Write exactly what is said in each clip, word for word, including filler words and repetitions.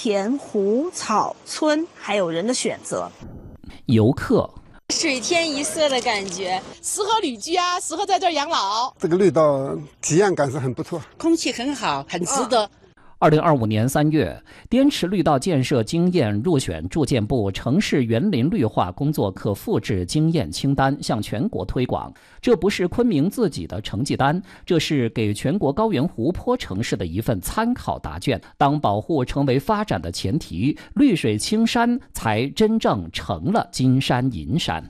田、湖、草、村，还有人的选择。 游客。 水天一色的感觉， 适合旅居啊，适合在这儿养老。 这个绿道体验感是很不错， 空气很好，很值得。 二零二五年三月，滇池绿道建设经验入选住建部城市园林绿化工作可复制经验清单，向全国推广。这不是昆明自己的成绩单，这是给全国高原湖泊城市的一份参考答卷。当保护成为发展的前提，绿水青山才真正成了金山银山。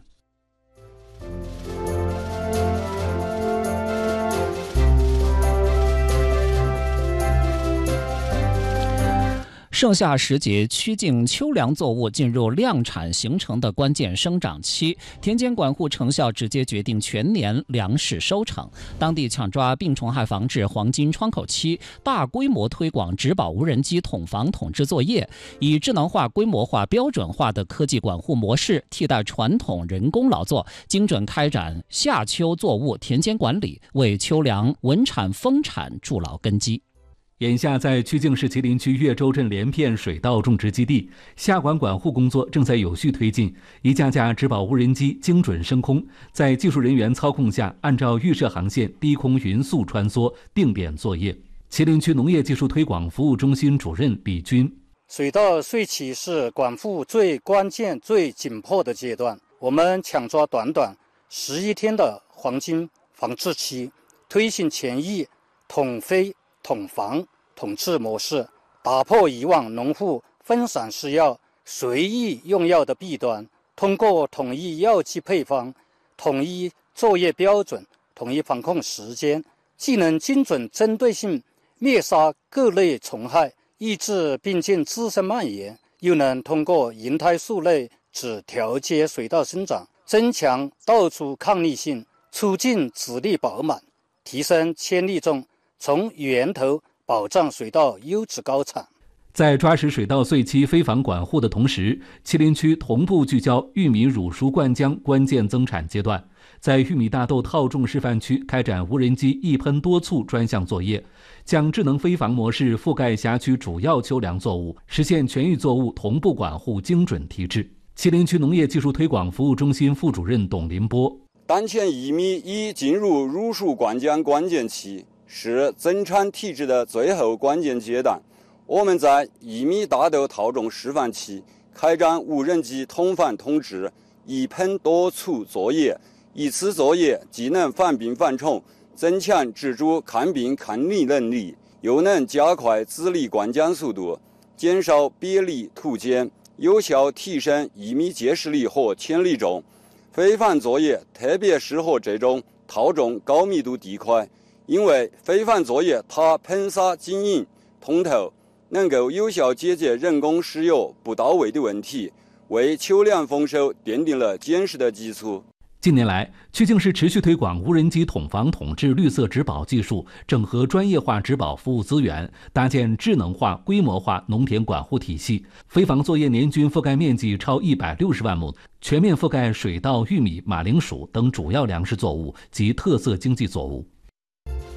盛夏时节，曲靖秋粮作物进入量产形成的关键生长期，田间管护成效直接决定全年粮食收成。当地抢抓病虫害防治黄金窗口期，大规模推广植保无人机统防统治作业，以智能化、规模化、标准化的科技管护模式替代传统人工劳作，精准开展夏秋作物田间管理，为秋粮稳产丰产筑牢根基。 眼下，在曲靖市麒麟区岳州镇连片水稻种植基地，夏管管护工作正在有序推进。一架架植保无人机精准升空，在技术人员操控下，按照预设航线低空匀速穿梭，定点作业。麒麟区农业技术推广服务中心主任李军： 水稻穗期是管护最关键、最紧迫的阶段，我们抢抓短短十一天的黄金防治期，推行前疫、统飞、统防、统治模式，打破以往农户分散施药、随意用药的弊端，通过统一药剂配方、统一作业标准、统一防控时间，既能精准针对性灭杀各类虫害，抑制病菌滋生蔓延，又能通过银胎素类只调节水稻生长，增强稻株抗逆性，促进籽粒饱满，提升千粒重，从源头保障水稻优质高产。 在抓实水稻穗期非防管护的同时，麒麟区同步聚焦玉米乳熟灌浆关键增产阶段，在玉米大豆套种示范区开展无人机一喷多促专项作业，将智能飞防模式覆盖辖区主要秋粮作物，实现全域作物同步管护精准提质。麒麟区农业技术推广服务中心副主任董林波： 当前玉米已进入乳熟灌浆关键期，是增产提质的最后关键阶段。我们在玉米大豆套种示范期开展无人机统防统治一喷多促作业，一次作业既能防病防虫，增强植株抗病抗逆能力，又能加快籽粒灌浆速度，减少别粒突间，有效提升玉米结实力和潜力重。飞防作业特别适合这种套种高密度地块，因为飞防作业它喷洒晶莹通透，能够有效解决人工施油不到位的问题，为秋粮丰收奠定了坚实的基础。 近年来，曲靖市持续推广无人机统防统治绿色植保技术，整合专业化植保服务资源，搭建智能化、规模化农田管护体系。飞防作业年均覆盖面积超一百六十万亩，全面覆盖水稻、玉米、马铃薯等主要粮食作物及特色经济作物。